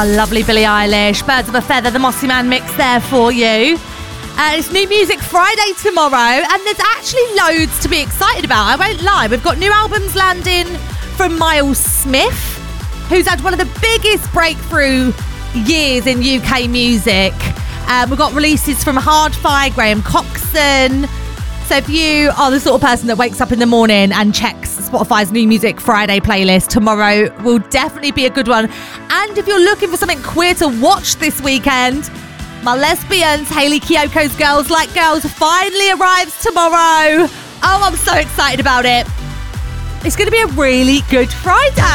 Oh, lovely Billie Eilish. Birds of a Feather, the Mossy Man mix there for you. It's New Music Friday tomorrow, and there's actually loads to be excited about. I won't lie. We've got new albums landing from Miles Smith, who's had one of the biggest breakthrough years in UK music. We've got releases from Hardfire, Graham Coxon. So if you are the sort of person that wakes up in the morning and checks Spotify's New Music Friday playlist, tomorrow will definitely be a good one. And if you're looking for something queer to watch this weekend, My Lesbians, Hayley Kiyoko's Girls Like Girls finally arrives tomorrow. Oh, I'm so excited about it. It's going to be a really good Friday.